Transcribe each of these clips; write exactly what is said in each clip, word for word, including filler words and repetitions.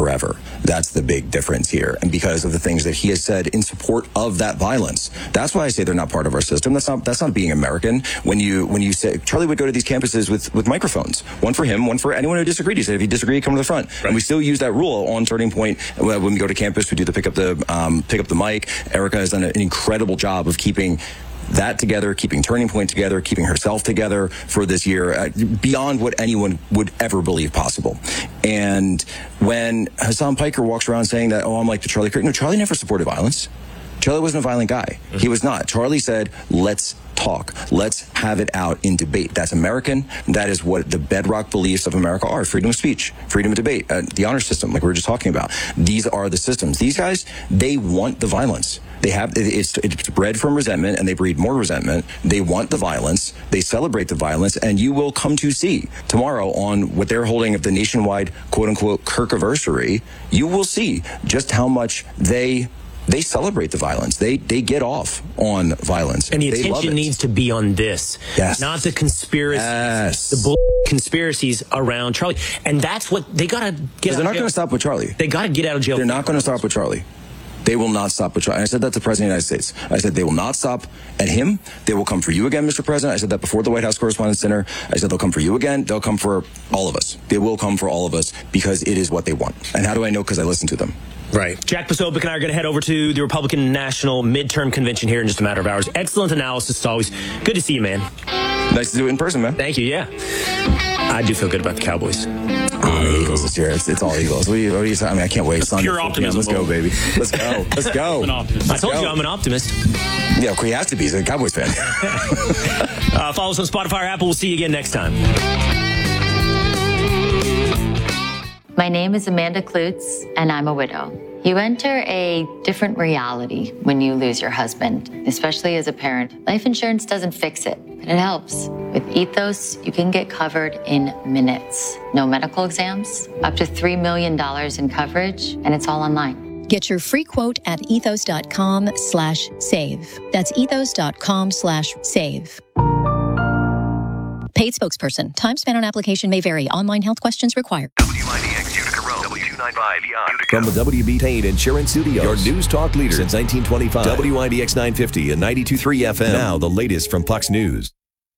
forever. That's the big difference here. And because of the things that he has said in support of that violence. That's why I say they're not part of our system. That's not that's not being American. When you when you say Charlie would go to these campuses with, with microphones, one for him, one for anyone who disagreed. He said if you disagree, come to the front. Right. And we still use that rule on Turning Point. When we go to campus, we do the pick up the um, pick up the mic. Erica has done an incredible job of keeping that together, keeping Turning Point together, keeping herself together for this year, uh, beyond what anyone would ever believe possible. And when Hassan Piker walks around saying that, oh, I'm like the Charlie Kirk, no, Charlie never supported violence. Charlie wasn't a violent guy. Mm-hmm. He was not. Charlie said, let's talk. Let's have it out in debate. That's American. That is what the bedrock beliefs of America are. Freedom of speech, freedom of debate, uh, the honor system, like we were just talking about. These are the systems. These guys, they want the violence. They have, it's, it's bred from resentment, and they breed more resentment. They want the violence. They celebrate the violence, and you will come to see tomorrow on what they're holding of the nationwide quote-unquote Kirkiversary, you will see just how much they They celebrate the violence. They they get off on violence. And the they attention needs to be on this. Yes. Not the conspiracies, yes. the bull conspiracies around Charlie. And that's what they got to get out they're not going to stop with Charlie. They got to get out of jail. They're not going to stop with Charlie. They will not stop with Charlie. And I said that to the President of the United States. I said they will not stop at him. They will come for you again, Mister President. I said that before the White House Correspondents' Dinner. I said they'll come for you again. They'll come for all of us. They will come for all of us because it is what they want. And how do I know? Because I listen to them. Right. Jack Posobiec and I are going to head over to the Republican National Midterm Convention here in just a matter of hours. Excellent analysis. It's always good to see you, man. Nice to do it in person, man. Thank you, yeah. I do feel good about the Cowboys. Oh, the Eagles this year. It's, it's all Eagles. What are you, what are you saying? I mean, I can't wait. It's pure optimism. Let's go, baby. Let's go. Let's go. I told you I'm an optimist. Yeah, he has to be. He's a Cowboys fan. uh, follow us on Spotify or Apple. We'll see you again next time. My name is Amanda Klutz, and I'm a widow. You enter a different reality when you lose your husband, especially as a parent. Life insurance doesn't fix it, but it helps. With Ethos, you can get covered in minutes. No medical exams, up to three million dollars in coverage, and it's all online. Get your free quote at ethos.com slash save. That's ethos.com slash save. Paid spokesperson. Time spent on application may vary. Online health questions required. W I D X Utica Road, W two ninety-five Utica. From the W B Payne Insurance Studios, your news talk leader since nineteen twenty-five. W I D X nine fifty and ninety-two point three F M. Now the latest from Fox News.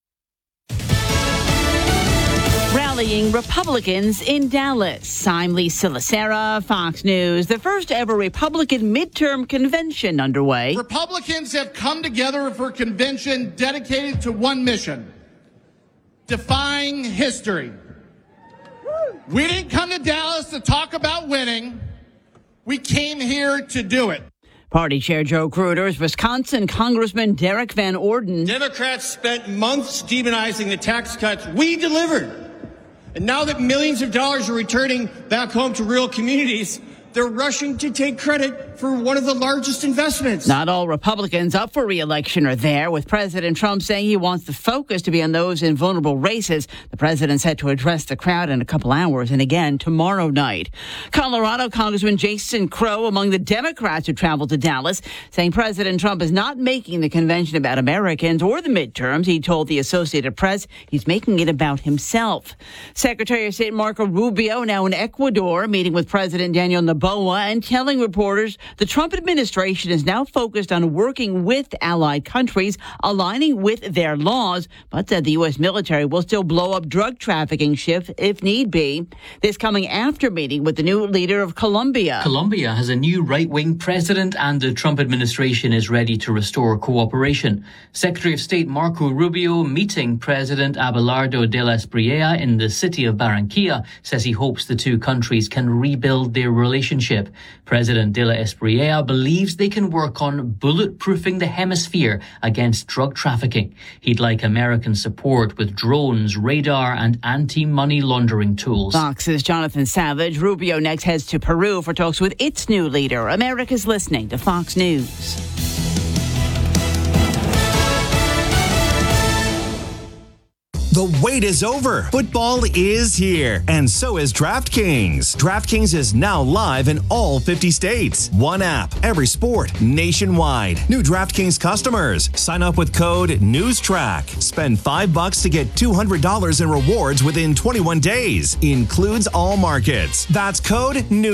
Rallying Republicans in Dallas. I'm Lisa Lacera, Fox News. The first ever Republican midterm convention underway. Republicans have come together for a convention dedicated to one mission: defying history. We didn't come to Dallas to talk about winning. We came here to do it. Party Chair Joe Kruder's Wisconsin Congressman Derek Van Orden. Democrats spent months demonizing the tax cuts we delivered. And now that millions of dollars are returning back home to rural communities, they're rushing to take credit for one of the largest investments. Not all Republicans up for re-election are there, with President Trump saying he wants the focus to be on those in vulnerable races. The president set to address the crowd in a couple hours and again tomorrow night. Colorado Congressman Jason Crow among the Democrats who traveled to Dallas, saying President Trump is not making the convention about Americans or the midterms. He told the Associated Press he's making it about himself. Secretary of State Marco Rubio now in Ecuador, meeting with President Daniel Noboa and telling reporters the Trump administration is now focused on working with allied countries, aligning with their laws, but said the U S military will still blow up drug trafficking ships if need be. This coming after meeting with the new leader of Colombia. Colombia has a new right-wing president, and the Trump administration is ready to restore cooperation. Secretary of State Marco Rubio meeting President Abelardo de la Espriella in the city of Barranquilla says he hopes the two countries can rebuild their relationship. President de la Espriella believes they can work on bulletproofing the hemisphere against drug trafficking. He'd like American support with drones, radar, and anti-money laundering tools. Fox's Jonathan Savage. Rubio next heads to Peru for talks with its new leader. America's listening to Fox News. The wait is over. Football is here, and so is DraftKings. DraftKings is now live in all fifty states. One app, every sport, nationwide. New DraftKings customers. Sign up with code NEWSTRACK. Spend five bucks to get two hundred dollars in rewards within twenty-one days. Includes all markets. That's code NEWSTRACK.